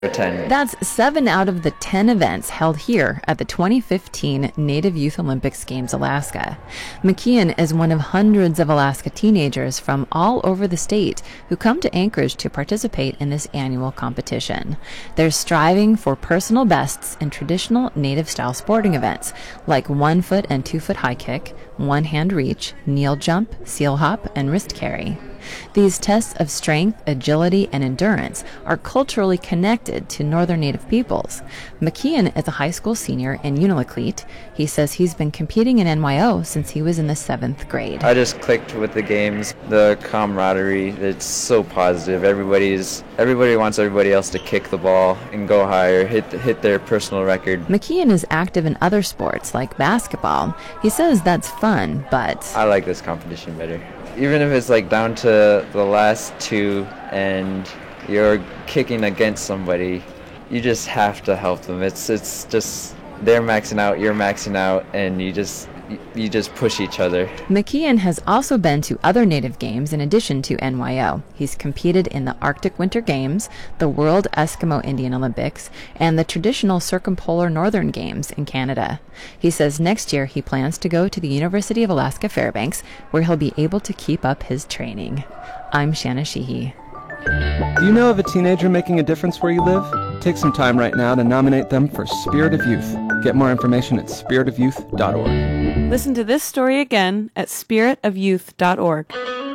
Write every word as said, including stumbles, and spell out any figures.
ten. That's seven out of the ten events held here at the twenty fifteen Native Youth Olympics Games Alaska. McKeon is one of hundreds of Alaska teenagers from all over the state who come to Anchorage to participate in this annual competition. They're striving for personal bests in traditional Native-style sporting events like one-foot and two-foot high kick, one-hand reach, kneel jump, seal hop, and wrist carry. These tests of strength, agility, and endurance are culturally connected to Northern Native peoples. McKeon is a high school senior in Unalakleet. He says he's been competing in N Y O since he was in the seventh grade. I just clicked with the games, the camaraderie. It's so positive. Everybody's everybody wants everybody else to kick the ball and go higher, hit hit their personal record. McKeon is active in other sports like basketball. He says that's fun, but I like this competition better. Even if it's like down to the last two and you're kicking against somebody, you just have to help them. It's it's just they're maxing out, you're maxing out, and you just you just push each other. McKeon has also been to other Native games in addition to N Y O. He's competed in the Arctic Winter Games, the World Eskimo Indian Olympics, and the traditional Circumpolar Northern Games in Canada. He says next year he plans to go to the University of Alaska Fairbanks, where he'll be able to keep up his training. I'm Shanna Sheehy. Do you know of a teenager making a difference where you live? Take some time right now to nominate them for Spirit of Youth. Get more information at spirit of youth dot org. Listen to this story again at spirit of youth dot org.